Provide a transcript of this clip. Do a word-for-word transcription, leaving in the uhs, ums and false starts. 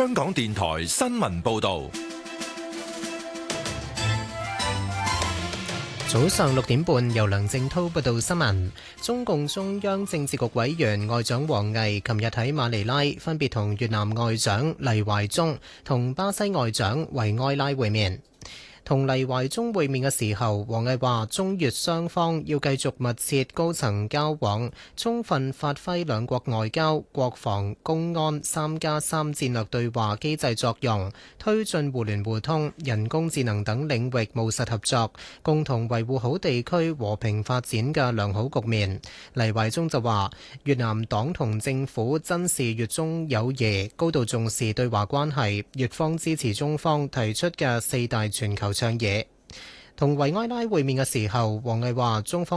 香港電台新聞報道。 早上六點半，由梁正滔報道新聞。中共中央政治局委員外長王毅琴日喺馬尼拉分別同越南外長黎懷中同巴西外長維埃拉會面。同黎懷中會面嘅時候，王毅話中越雙方要繼續密切高層交往，充分發揮兩國外交、國防、公安三加三戰略對話機制作用，推進互聯互通、人工智能等領域務實合作，共同維護好地區和平發展嘅良好局面。黎懷中就話越南黨同政府珍視越中友誼，高度重視對華關係，越方支持中方提出嘅四大全球倡議。同維埃拉會面嘅時候，王毅話中方